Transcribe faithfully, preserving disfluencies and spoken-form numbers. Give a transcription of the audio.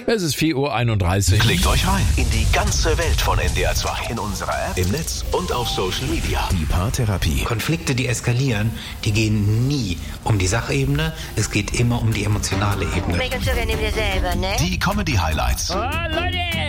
Es ist vier Uhr einunddreißig. Klickt euch rein in die ganze Welt von N D R zwei. In unserer App, im Netz und auf Social Media. Die Paartherapie. Konflikte, die eskalieren, die gehen nie um die Sachebene. Es geht immer um die emotionale Ebene. Merkst du, wir nehmen dir selber, ne? Die Comedy-Highlights. Oh, Leute!